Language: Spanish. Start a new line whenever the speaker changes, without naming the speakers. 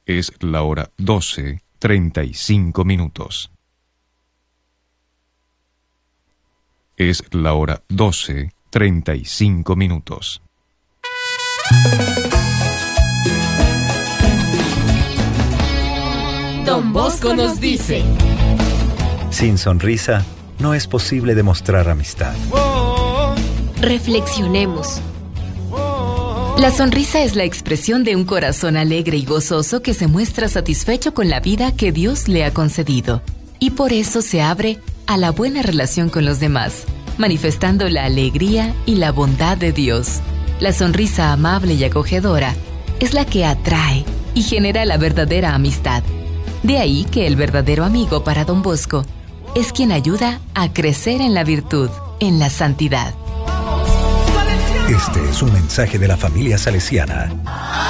Es la hora 12:35. Es la hora 12:35.
Don Bosco nos dice:
sin sonrisa no es posible demostrar amistad.
Reflexionemos. La sonrisa es la expresión de un corazón alegre y gozoso que se muestra satisfecho con la vida que Dios le ha concedido, y por eso se abre a la buena relación con los demás, manifestando la alegría y la bondad de Dios. La sonrisa amable y acogedora es la que atrae y genera la verdadera amistad. De ahí que el verdadero amigo para Don Bosco es quien ayuda a crecer en la virtud, en la santidad.
Este es un mensaje de la familia salesiana.